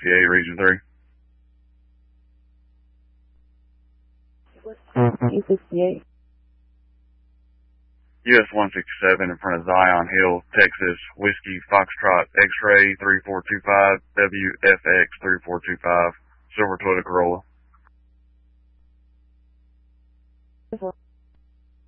268, Region 3. E68. US 167 in front of Zion Hill, Texas, Whiskey Foxtrot X-Ray 3425, WFX 3425, silver Toyota Corolla.